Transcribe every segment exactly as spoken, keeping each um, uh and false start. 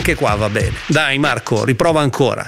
Anche qua va bene. Dai Marco, riprova ancora.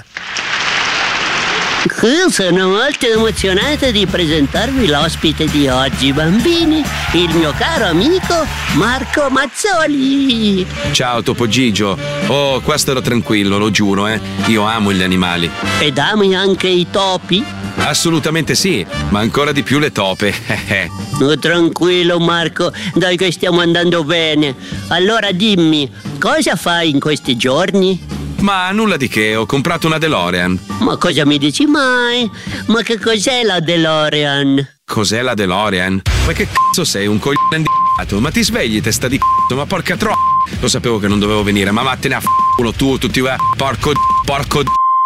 Sono molto emozionata di presentarvi l'ospite di oggi, bambini, il mio caro amico Marco Mazzoli. Ciao Topo Gigio. Oh, qua starò tranquillo, lo giuro, eh. Io amo gli animali. Ed ami anche i topi? Assolutamente sì, ma ancora di più le tope. Oh, tranquillo Marco, dai che stiamo andando bene. Allora dimmi, cosa fai in questi giorni? Ma nulla di che, ho comprato una DeLorean. Ma cosa mi dici mai? Ma che cos'è la DeLorean? Cos'è la DeLorean? Ma che cazzo sei, un coglione di c***o? Ma ti svegli, testa di c***o, ma porca tro... Lo sapevo che non dovevo venire, ma vattene a f***ulo tu, tutti va... Porco d... Porco d...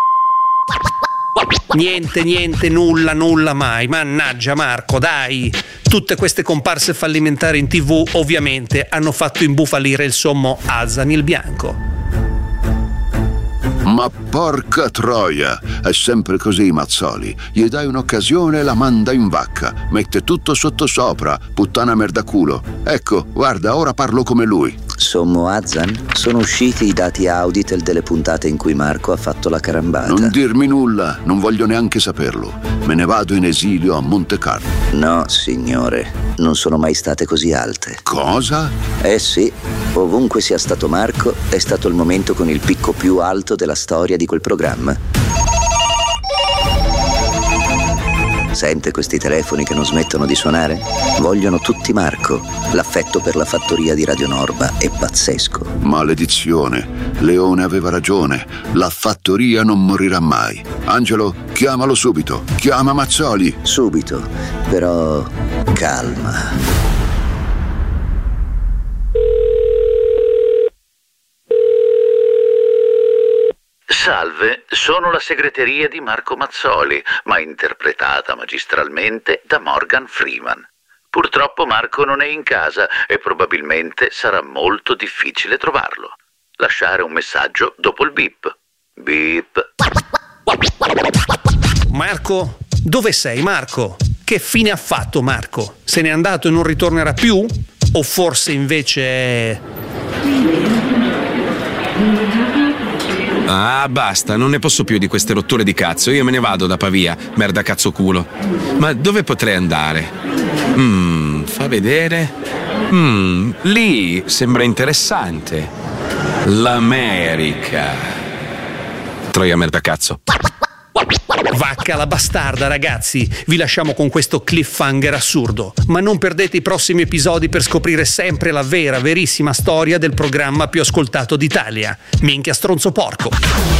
Niente, niente, nulla, nulla mai. Mannaggia Marco, dai. Tutte queste comparse fallimentari in tv ovviamente hanno fatto imbufalire il sommo Azan il Bianco. Ma porca troia, è sempre così Mazzoli. Gli dai un'occasione e la manda in vacca. Mette tutto sottosopra, puttana merdaculo. Ecco, guarda, ora parlo come lui. Sommo Azan, sono usciti i dati Auditel delle puntate in cui Marco ha fatto la carambata. Non dirmi nulla, non voglio neanche saperlo. Me ne vado in esilio a Monte Carlo. No, signore, non sono mai state così alte. Cosa? Eh sì, ovunque sia stato Marco, è stato il momento con il picco più alto della storia di quel programma. Sente questi telefoni che non smettono di suonare? Vogliono tutti Marco. L'affetto per la fattoria di Radio Norba è pazzesco. Maledizione, Leone aveva ragione. La fattoria non morirà mai. Angelo, chiamalo subito. Chiama Mazzoli. Subito, però calma. Salve, sono la segreteria di Marco Mazzoli, ma interpretata magistralmente da Morgan Freeman. Purtroppo Marco non è in casa e probabilmente sarà molto difficile trovarlo. Lasciare un messaggio dopo il beep. Beep. Marco? Dove sei Marco? Che fine ha fatto Marco? Se n'è andato e non ritornerà più? O forse invece... Ah, basta, non ne posso più di queste rotture di cazzo. Io me ne vado da Pavia, merda cazzo culo. Ma dove potrei andare? Mmm, fa vedere. Mmm, lì sembra interessante. L'America. Troia merda cazzo. Vacca la bastarda, ragazzi. Vi lasciamo con questo cliffhanger assurdo, ma non perdete i prossimi episodi per scoprire sempre la vera, verissima storia del programma più ascoltato d'Italia. Minchia stronzo porco.